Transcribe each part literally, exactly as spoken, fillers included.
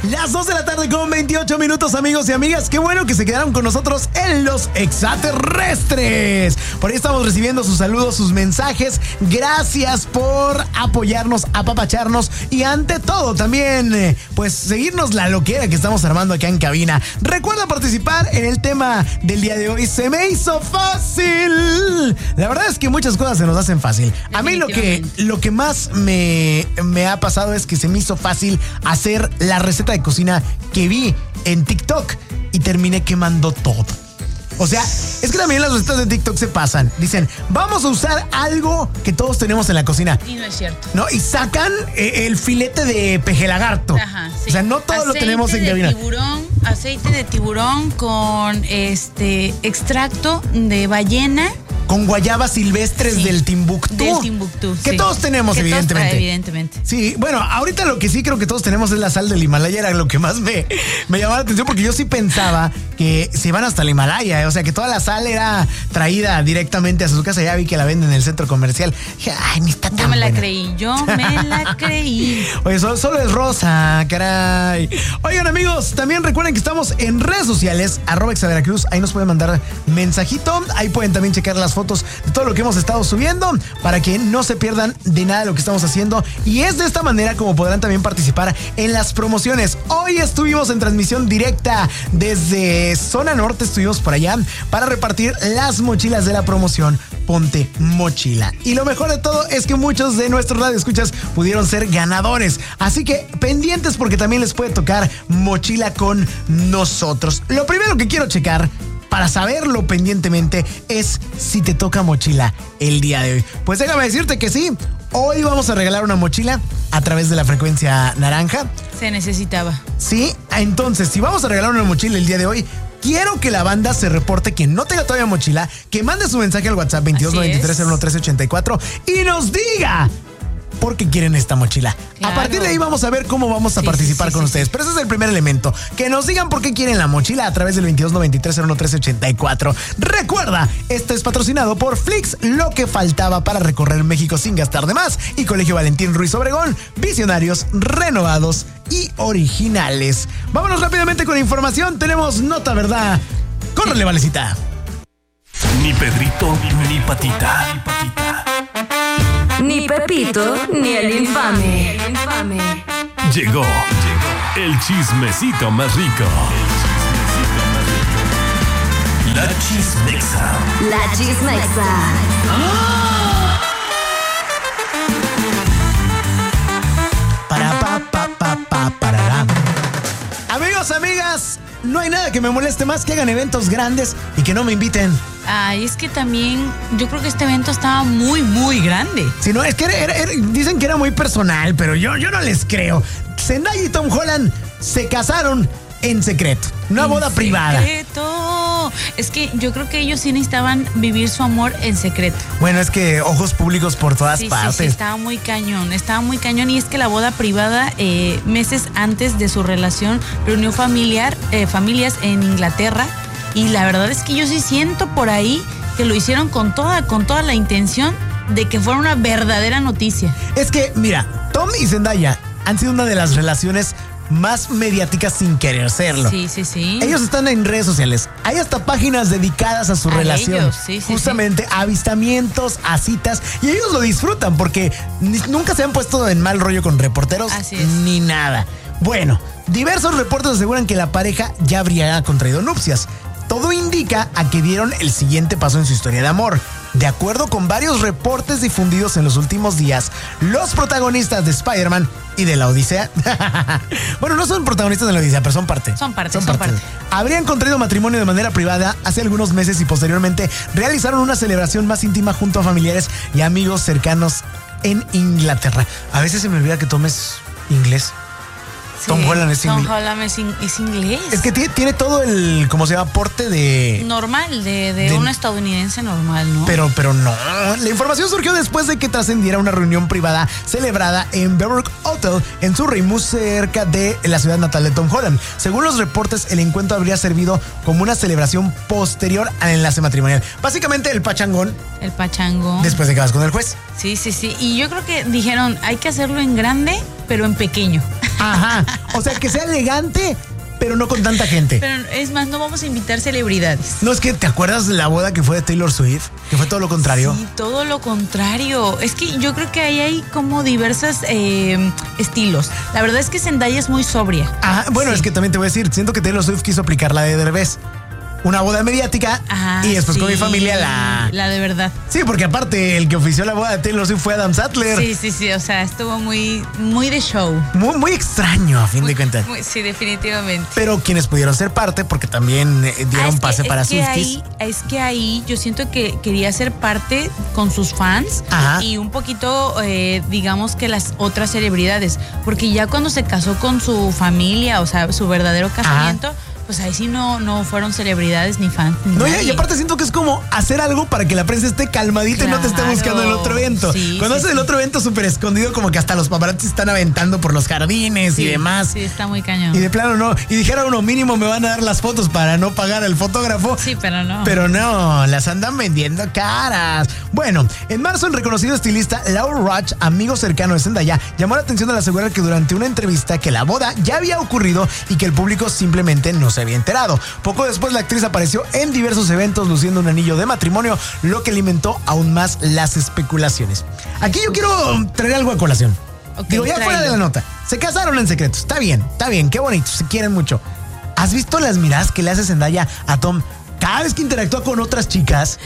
Las dos de la tarde con veintiocho minutos, amigos y amigas. Qué bueno que se quedaron con nosotros en Los Extraterrestres. Por ahí estamos recibiendo sus saludos, sus mensajes. Gracias por apoyarnos, apapacharnos y ante todo también, pues, seguirnos la loquera que estamos armando acá en cabina. Recuerda participar en el tema del día de hoy. Se me hizo fácil. La verdad es que muchas cosas se nos hacen fácil. A mí lo que, lo que más me, me ha pasado es que se me hizo fácil hacer la receta de cocina que vi en TikTok y terminé quemando todo. O sea, es que también las recetas de TikTok se pasan. Dicen, vamos a usar algo que todos tenemos en la cocina. Y no es cierto. ¿No? Y sacan eh, el filete de peje lagarto. Ajá, sí. O sea, no todo aceite lo tenemos en de cabina. Tiburón, aceite de tiburón con este extracto de ballena. Con guayabas silvestres Sí, del Timbuktu. Del Timbuktu, Que sí. todos tenemos, Que todos, evidentemente. evidentemente. Sí, bueno, ahorita lo que sí creo que todos tenemos es la sal del Himalaya. Era lo que más me, me llamaba la atención, porque yo sí pensaba que se iban hasta el Himalaya, ¿eh? O sea, que toda la sal era traída directamente a su casa. Ya vi que la venden en el centro comercial. Dije, ay, ni está tan Yo me la buena. creí, yo me la creí. Oye, solo, solo es rosa, caray. Oigan, amigos, también recuerden que estamos en redes sociales, arroba exaveracruz. Ahí nos pueden mandar mensajito. Ahí pueden también checar las fotos de todo lo que hemos estado subiendo para que no se pierdan de nada de lo que estamos haciendo. Y es de esta manera como podrán también participar en las promociones. Hoy estuvimos en transmisión directa desde Zona Norte, estuvimos por allá para repartir las mochilas de la promoción Ponte Mochila. Y lo mejor de todo es que muchos de nuestros radioescuchas pudieron ser ganadores. Así que pendientes, porque también les puede tocar mochila con nosotros. Lo primero que quiero checar para saberlo pendientemente es si te toca mochila el día de hoy. Pues déjame decirte que sí. Hoy vamos a regalar una mochila a través de la frecuencia naranja. Se necesitaba. Sí, entonces si vamos a regalar una mochila el día de hoy, quiero que la banda se reporte quien no tenga todavía mochila, que mande su mensaje al WhatsApp veintidós noventa y tres cero uno trece ochenta y cuatro y nos diga por qué quieren esta mochila. Claro. A partir de ahí vamos a ver cómo vamos a Sí, participar sí, sí, con sí, ustedes. sí. Pero ese es el primer elemento. Que nos digan por qué quieren la mochila a través del veintidós noventa y tres cero uno trece ochenta y cuatro. Recuerda, esto es patrocinado por Flix, lo que faltaba para recorrer México sin gastar de más. Y Colegio Valentín Ruiz Obregón, visionarios, renovados y originales. Vámonos rápidamente con información. Tenemos nota, ¿verdad? Córrele, Valecita. Ni Pedrito, ni Patita. Ni Patita. Ni Pepito, ni el infame. Llegó, llegó el chismecito más rico. La Chismexa. La Chismexa. Para, pa, pa, pa, pa, parará. Amigos, amigas, no hay nada que me moleste más que hagan eventos grandes y que no me inviten. Ay, es que también yo creo que este evento estaba muy, muy grande. Si no, es que era- era- era- dicen que era muy personal, pero yo, yo no les creo. Zendaya y Tom Holland se casaron en secreto. Una boda En privada. secreto. Es que yo creo que ellos sí necesitaban vivir su amor en secreto. Bueno, es que ojos públicos por todas Sí, partes. sí, sí, estaba muy cañón, estaba muy cañón. Y es que la boda privada, eh, meses antes de su relación, reunió familiar, eh, familias en Inglaterra. Y la verdad es que yo sí siento por ahí que lo hicieron con toda, con toda la intención de que fuera una verdadera noticia. Es que, mira, Tom y Zendaya han sido una de las relaciones más mediáticas sin querer serlo. Sí, sí, sí. Ellos están en redes sociales. Hay hasta páginas dedicadas a su A relación. ellos, sí, sí, Justamente a avistamientos, a citas. Y ellos lo disfrutan porque ni- nunca se han puesto en mal rollo con reporteros Así es. ni nada. Bueno, diversos reportes aseguran que la pareja ya habría contraído nupcias. Todo indica a que dieron el siguiente paso en su historia de amor. De acuerdo con varios reportes difundidos en los últimos días, los protagonistas de Spider-Man y de la Odisea, bueno, no son protagonistas de la Odisea, pero son parte. Son parte, son parte. Habrían contraído matrimonio de manera privada hace algunos meses y posteriormente realizaron una celebración más íntima junto a familiares y amigos cercanos en Inglaterra. A veces se me olvida que tomes inglés. Sí, Tom Holland es Tom inglés. Holland es, in- es inglés. Es que tiene, tiene todo el, ¿cómo se llama? Aporte de... normal, de, de, de- un estadounidense normal, ¿no? Pero, pero no. La información surgió después de que trascendiera una reunión privada celebrada en Beverly Hotel en Surrey, muy cerca de la ciudad natal de Tom Holland. Según los reportes, el encuentro habría servido como una celebración posterior al enlace matrimonial. Básicamente el pachangón El pachangón. después de que vas con el juez. Sí, sí, sí. Y yo creo que dijeron, hay que hacerlo en grande pero en pequeño. Ajá. O sea, que sea elegante, pero no con tanta gente. Pero es más, no vamos a invitar celebridades. No, es que ¿te acuerdas de la boda que fue de Taylor Swift? Que fue todo lo contrario. Sí, todo lo contrario. Es que yo creo que ahí hay como diversos eh, estilos. La verdad es que Zendaya es muy sobria. Ajá, bueno, Sí. es que también te voy a decir, siento que Taylor Swift quiso aplicar la de Derbez. Una boda mediática Ajá, y después con sí, mi familia la... La de verdad. Sí, porque aparte el que ofició la boda de Taylor Swift fue Adam Sandler. Sí, sí, sí. O sea, estuvo muy, muy de show. Muy, muy extraño, a fin Muy- de cuentas. muy- sí, definitivamente. Pero quienes pudieron ser parte, porque también eh, dieron Ah, es que- pase para es que Swifties. ahí, es que ahí yo siento que quería ser parte con sus fans Ajá. y un poquito, eh, digamos que las otras celebridades, porque ya cuando se casó con su familia, o sea, su verdadero casamiento, pues ahí sí no, no fueron celebridades ni fans. Ni No, y, nadie. y aparte siento que es como hacer algo para que la prensa esté calmadita y no te esté Claro. buscando en el otro evento. Sí, Cuando sí, haces sí. el otro evento súper escondido, como que hasta los paparazzi están aventando por los jardines Sí, y demás. Sí, está muy cañón. Y de plano no. Y dijera uno, mínimo me van a dar las fotos para no pagar al fotógrafo. Sí, pero no. Pero no, las andan vendiendo caras. Bueno, en marzo el reconocido estilista Laura Roach, amigo cercano de Zendaya, llamó la atención al asegurar que durante una entrevista que la boda ya había ocurrido y que el público simplemente no se había enterado. Poco después la actriz apareció en diversos eventos luciendo un anillo de matrimonio, lo que alimentó aún más las especulaciones. Aquí yo quiero traer algo a colación. Ok, Digo, ya fuera tráelo. de la nota. Se casaron en secreto. Está bien, está bien, qué bonito, se quieren mucho. ¿Has visto las miradas que le hace Zendaya a Tom cada vez que interactúa con otras chicas?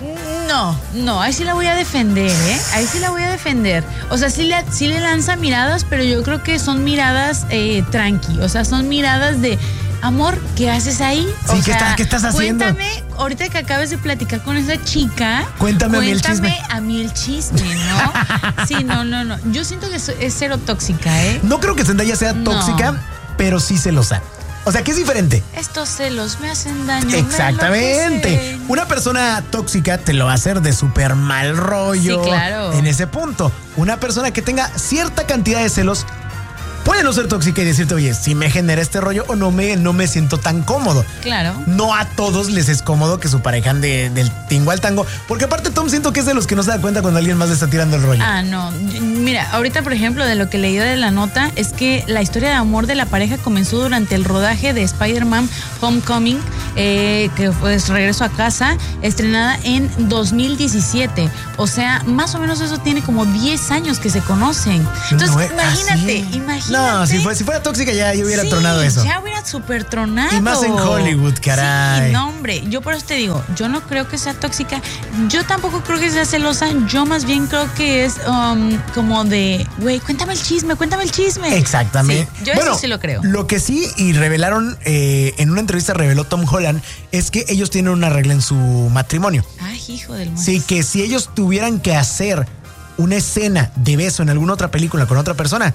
No, no, ahí sí la voy a defender, ¿eh? Ahí sí la voy a defender. O sea, sí le, sí le lanza miradas, pero yo creo que son miradas eh, tranqui. O sea, son miradas de, amor, ¿qué haces ahí? Sí, o ¿qué estás- qué estás haciendo? Cuéntame, ahorita que acabes de platicar con esa chica. Cuéntame a mí el chisme. Cuéntame a mí el chisme, ¿no? Sí, no, no, no. Yo siento que es, es cero tóxica, ¿eh? No creo que Zendaya sea No. tóxica, pero sí celosa. O sea, que es diferente. Estos celos me hacen daño. me Exactamente. enloquecen. Una persona tóxica te lo va a hacer de súper mal rollo. Sí, claro. En ese punto. Una persona que tenga cierta cantidad de celos puede no ser tóxica y decirte, oye, si me genera este rollo o no me, no me siento tan cómodo. Claro. No a todos les es cómodo que su pareja ande del tingo al tango. Porque aparte Tom siento que es de los que no se da cuenta cuando alguien más le está tirando el rollo. Ah, no. Yo- Mira, ahorita, por ejemplo, de lo que leí de la nota, es que la historia de amor de la pareja comenzó durante el rodaje de Spider-Man Homecoming, eh, que fue su regreso a casa, estrenada en dos mil diecisiete. O sea, más o menos eso tiene como diez años que se conocen. Entonces, No es imagínate, así. imagínate. No, si, fue, si fuera tóxica ya yo hubiera Sí, tronado eso. Ya hubiera súper tronado. Y más en Hollywood, caray. Sí, no, hombre. Yo por eso te digo, yo no creo que sea tóxica. Yo tampoco creo que sea celosa. Yo más bien creo que es um, como de, güey, cuéntame el chisme, cuéntame el chisme. Exactamente. Sí, yo Bueno, eso sí lo creo. Lo que sí, y revelaron, eh, en una entrevista reveló Tom Holland, es que ellos tienen una regla en su matrimonio. Ay, hijo del mundo. Sí, que si ellos tuvieran que hacer una escena de beso en alguna otra película con otra persona,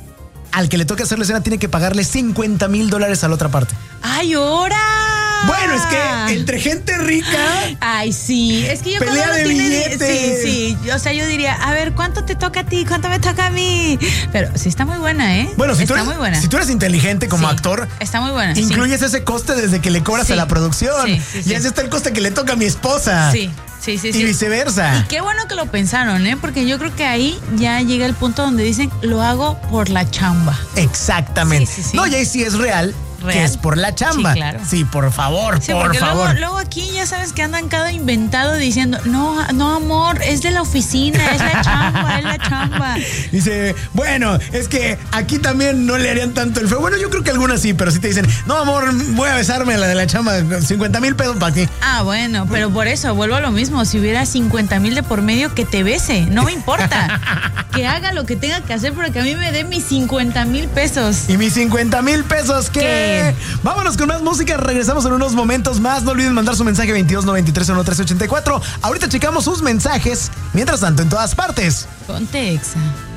al que le toque hacer la escena tiene que pagarle cincuenta mil dólares a la otra parte. ¡Ay, ahora! Bueno, es que entre gente rica. Ay, sí. Es que yo Pelea cuando de no tiene. billetes. Sí, sí. O sea, yo diría, a ver, ¿cuánto te toca a ti? ¿Cuánto me toca a mí? Pero sí está muy buena, ¿eh? Bueno, si tú, está eres, muy buena. si tú eres inteligente como Sí, actor, está muy buena. sí. incluyes ese coste desde que le cobras Sí. a la producción. Sí, sí, sí. Y ese está el coste que le toca a mi esposa. Sí, sí, sí. Y sí. viceversa. Y qué bueno que lo pensaron, ¿eh? Porque yo creo que ahí ya llega el punto donde dicen, lo hago por la chamba. Exactamente. Sí, sí, sí. No, y ahí sí es real, que Real. es por la chamba. Sí, claro. Sí, por favor, Sí, por porque favor. luego, luego aquí ya sabes que andan cada inventado diciendo, no, no, amor, es de la oficina, es la chamba, es la chamba. Dice, bueno, es que aquí también no le harían tanto el feo. Bueno, yo creo que algunas sí, pero si te dicen, no, amor, voy a besarme a la de la chamba, cincuenta mil pesos para ti. Ah, bueno, pero por eso vuelvo a lo mismo. Si hubiera cincuenta mil de por medio, que te bese, no me importa. Que haga lo que tenga que hacer, pero que a mí me dé mis cincuenta mil pesos. Y mis cincuenta mil pesos, ¿qué? ¿Qué? Vámonos con más música, regresamos en unos momentos más. No olviden mandar su mensaje veintidós noventa y tres uno tres ochenta y cuatro. Ahorita checamos sus mensajes. Mientras tanto, en todas partes. Ponte exa.